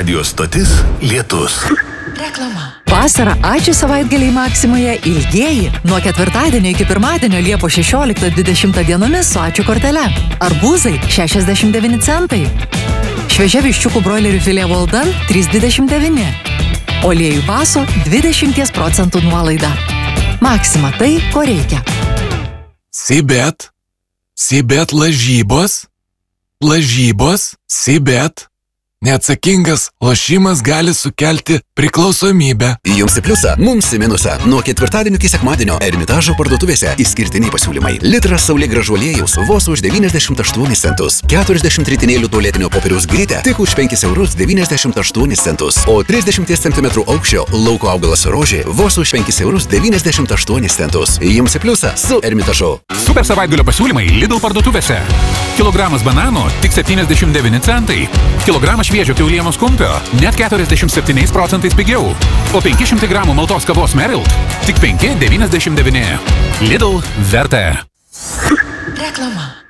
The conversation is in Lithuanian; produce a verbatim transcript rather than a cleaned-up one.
Radio stotis Lietus. Reklama. Vasarą ačiū savaitgaliai Maksimoje ilgieji. Nuo ketvirtadienio iki pirmadienio Liepos šešioliktą dvidešimtą dienomis su ačiū kortele. Arbūzai šešiasdešimt devyni centai. Šviežia viščiukų broilerių filė Walden trys dvidešimt devyni. Oliejų paso dvidešimt procentų nuolaida. Maksima tai, ko reikia. Sibet. Sibet lažybos. Lažybos. Sibet. Neatsakingas lošimas gali sukelti priklausomybę. Jums į pliusą, mums į minusą. Nuo ketvirtadienio iki sekmadienio Ermitažo parduotuvėse išskirtiniai pasiūlymai. Litras saulėgrąžų aliejaus vos už devyniasdešimt aštuonis centus. keturiasdešimt ritinėlių tualetinio popieriaus grytė tik už penkis eurus devyniasdešimt aštuonis centus. O trisdešimt centimetrų aukščio lauko augalas rožė vos už penkis eurus devyniasdešimt aštuonis centus. Jums į pliusą su Ermitažu. Super savaitgalio pasiūlymai Lidl parduotuvėse. Kilogramas bananų tik septyniasdešimt devyni centai. Kilogramas šviežio kiaulienos kumpio net keturiasdešimt septyniais procentais pigiau. O penki šimtai gramų maltos kavos Merilt tik penki devyniasdešimt devyni. Lidl verta. Reklama.